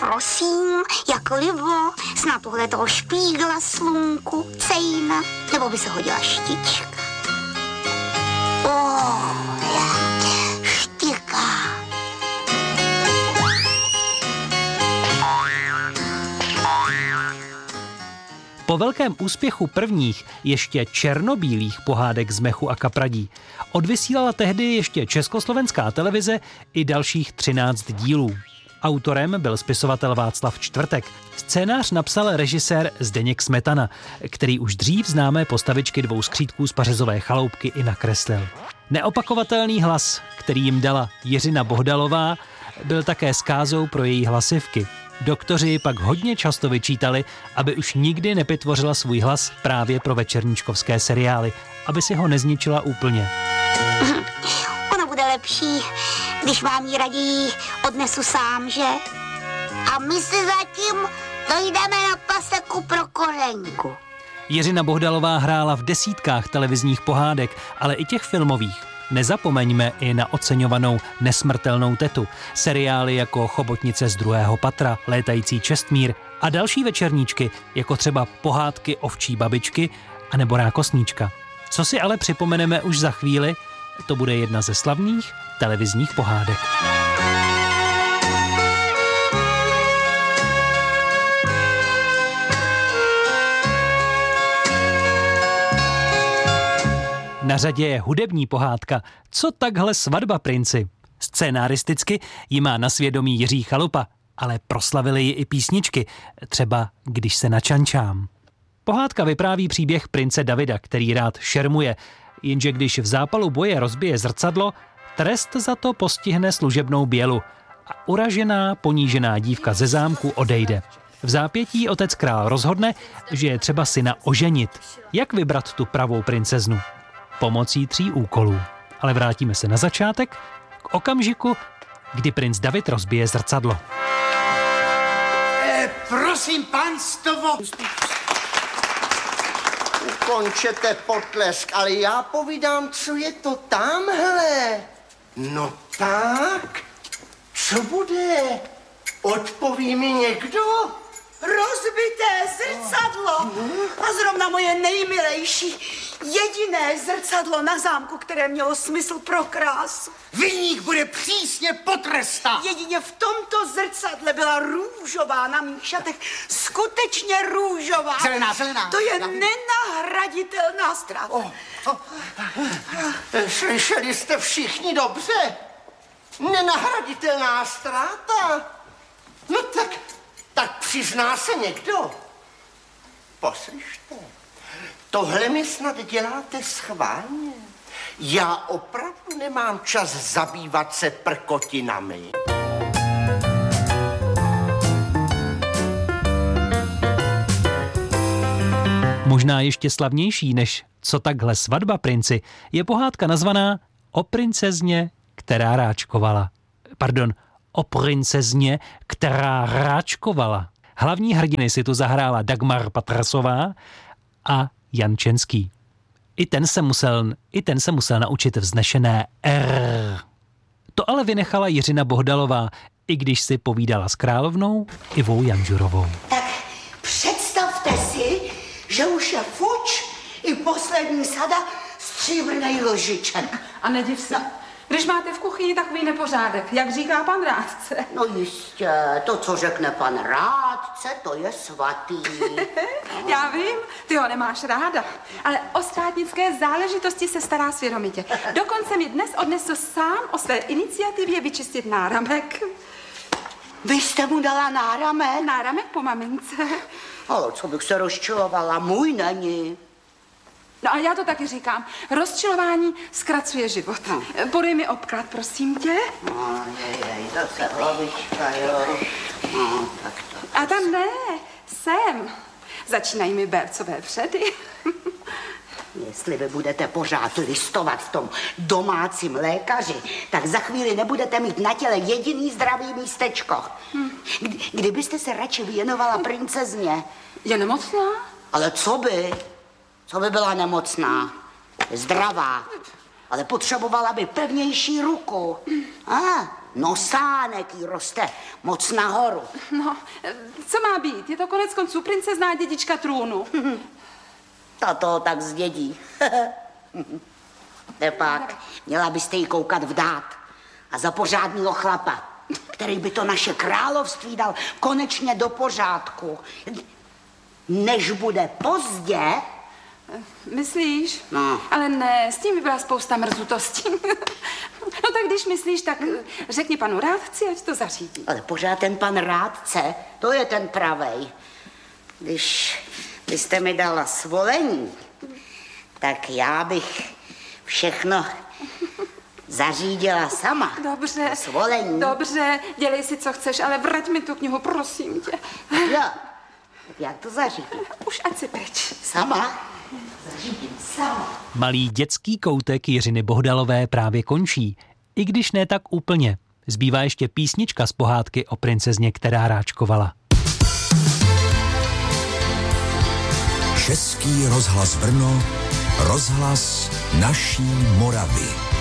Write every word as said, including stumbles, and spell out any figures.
prosím, jako libo, snad tohle toho špígla slunku, cejna, nebo by se hodila štička. Oh, štika. Po velkém úspěchu prvních, ještě černobílých pohádek z mechu a kapradí odvysílala tehdy ještě Československá televize i dalších třináct dílů. Autorem byl spisovatel Václav Čtvrtek. Scénář napsal režisér Zdeněk Smetana, který už dřív známé postavičky dvou skřítků z Pařezové chaloupky i nakreslil. Neopakovatelný hlas, který jim dala Jiřina Bohdalová, byl také zkázou pro její hlasivky. Doktoři pak hodně často vyčítali, aby už nikdy nepytvořila svůj hlas právě pro večerníčkovské seriály, aby si ho nezničila úplně. Ono bude lepší, když vám ji raději odnesu sám, že? A my si zatím dojdeme na paseku pro kořenku. Jiřina Bohdalová hrála v desítkách televizních pohádek, ale i těch filmových. Nezapomeňme i na oceňovanou Nesmrtelnou tetu, seriály jako Chobotnice z druhého patra, Létající čestmír a další večerníčky, jako třeba Pohádky ovčí babičky a nebo Rákosníčka. Co si ale připomeneme už za chvíli, to bude jedna ze slavných televizních pohádek. Na řadě je hudební pohádka Co takhle svatba, princi? Scénaristicky ji má na svědomí Jiří Chalupa, ale proslavily ji i písničky, třeba Když se načančám. Pohádka vypráví příběh prince Davida, který rád šermuje, jenže když v zápalu boje rozbije zrcadlo, trest za to postihne služebnou Bělu a uražená, ponížená dívka ze zámku odejde. V zápětí otec král rozhodne, že je třeba syna oženit. Jak vybrat tu pravou princeznu? Pomocí tří úkolů. Ale vrátíme se na začátek, k okamžiku, kdy princ David rozbije zrcadlo. E, prosím, pánstvo. Ukončete potlesk, ale já povídám, co je to tamhle. No tak, co bude? Odpoví mi někdo? Rozbité zrcadlo. A zrovna moje nejmilejší, jediné zrcadlo na zámku, které mělo smysl pro krásu. Viník bude přísně potrestán. Jedině v tomto zrcadle byla růžová na mých šatech. Skutečně růžová. Zelená, zelená. To je nenahraditelná ztráta. Oh, oh. Slyšeli jste všichni dobře? Nenahraditelná ztráta. No tak... Tak přizná se někdo. Poslyšte, tohle mi snad děláte schválně. Já opravdu nemám čas zabývat se prkotinami. Možná ještě slavnější než Co takhle svatba, princi, je pohádka nazvaná O princezně, která ráčkovala. Pardon, O princezně, která ráčkovala. Hlavní hrdiny si tu zahrála Dagmar Patrasová a Jan Čenský. I ten se musel, i ten se musel naučit vznešené R. To ale vynechala Jiřina Bohdalová, i když si povídala s královnou Ivou Janžurovou. Tak představte si, že už je fuč i poslední sada stříbrnej lžiček. A nediv se. Když máte v kuchyni takový nepořádek, jak říká pan rádce. No jistě, to, co řekne pan rádce, to je svatý. Já vím, ty ho nemáš ráda, ale o státnické záležitosti se stará svědomitě. Dokonce mi dnes odnesl sám o své iniciativě vyčistit náramek. Vy jste mu dala náramek? Náramek po mamince. Ale co bych se rozčilovala, můj není. No a já to taky říkám. Rozčilování zkracuje život. Hmm. Podej mi obklad, prosím tě. No, jej, jej, zase hlavička, jo. No, tak to. A tam ne, sem. Začínají mi bercové předy. Jestli vy budete pořád listovat v tom domácím lékaři, tak za chvíli nebudete mít na těle jediný zdravý místečko. Hmm. Kdy, kdybyste se radši věnovala princezně. Je nemocná? Ale co by? Co by byla nemocná? Zdravá. Ale potřebovala by pevnější ruku. A, nosánek jí roste moc nahoru. No, co má být? Je to konec konců princezná dědička trůnu. Ta toho tak zdědí. Tepak, měla byste jí koukat vdát a za pořádnýho chlapa, který by to naše království dal konečně do pořádku. Než bude pozdě. Myslíš? No. Ale ne, s tím by byla spousta mrzutostí. No tak když myslíš, tak řekni panu rádci, ať to zařídí. Ale pořád ten pan rádce, to je ten pravej. Když byste mi dala svolení, tak já bych všechno zařídila sama. Dobře, Svolení. dobře, dělej si, co chceš, ale vrať mi tu knihu, prosím tě. Jo, tak jak to zařídím? Už ať si pryč. Sama? Zařídím sama. Malý dětský koutek Jiřiny Bohdalové právě končí, i když ne tak úplně. Zbývá ještě písnička z pohádky o princezně, která ráčkovala. Český rozhlas Brno, rozhlas naší Moravy.